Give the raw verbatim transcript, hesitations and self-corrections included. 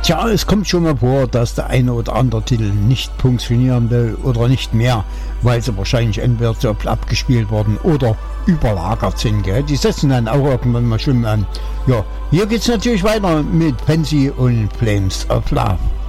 Tja, es kommt schon mal vor, dass der eine oder andere Titel nicht funktionieren will oder nicht mehr, weil sie wahrscheinlich entweder so abgespielt worden oder überlagert sind. Gell? Die setzen dann auch irgendwann mal schon an. Ja, hier geht's natürlich weiter mit Fancy und Flames of Love.